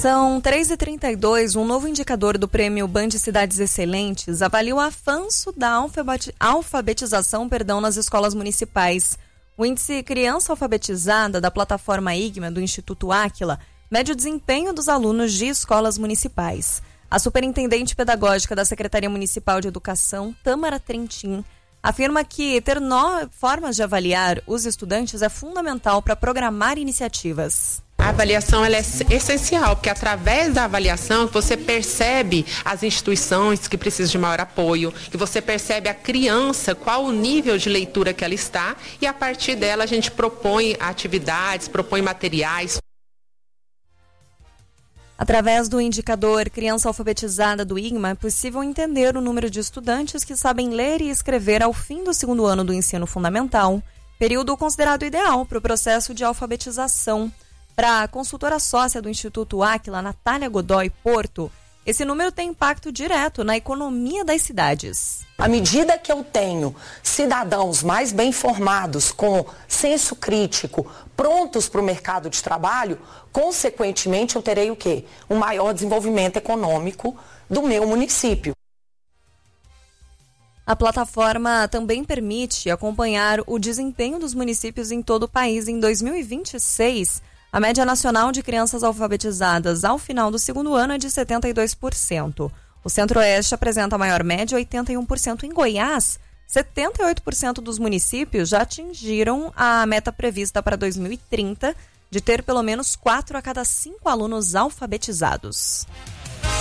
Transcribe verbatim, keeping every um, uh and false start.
São três e trinta e dois, um novo indicador do prêmio Band Cidades Excelentes avalia o avanço da alfabetização perdão, nas escolas municipais. O índice Criança Alfabetizada da plataforma I G M A do Instituto Áquila mede o desempenho dos alunos de escolas municipais. A superintendente pedagógica da Secretaria Municipal de Educação, Tâmara Trentin, afirma que ter no... formas de avaliar os estudantes é fundamental para programar iniciativas. A avaliação ela é essencial, porque através da avaliação você percebe as instituições que precisam de maior apoio, que você percebe a criança, qual o nível de leitura que ela está, e a partir dela a gente propõe atividades, propõe materiais. Através do indicador Criança Alfabetizada do I G M A, é possível entender o número de estudantes que sabem ler e escrever ao fim do segundo ano do ensino fundamental, período considerado ideal para o processo de alfabetização. Para a consultora sócia do Instituto Áquila, Natália Godoy Porto, esse número tem impacto direto na economia das cidades. À medida que eu tenho cidadãos mais bem formados, com senso crítico, prontos para o mercado de trabalho, consequentemente eu terei o quê? Um maior desenvolvimento econômico do meu município. A plataforma também permite acompanhar o desempenho dos municípios em todo o país. Em dois mil e vinte e seis, a média nacional de crianças alfabetizadas ao final do segundo ano é de setenta e dois por cento. O Centro-Oeste apresenta a maior média, oitenta e um por cento. Em Goiás, setenta e oito por cento dos municípios já atingiram a meta prevista para dois mil e trinta de ter pelo menos quatro a cada cinco alunos alfabetizados.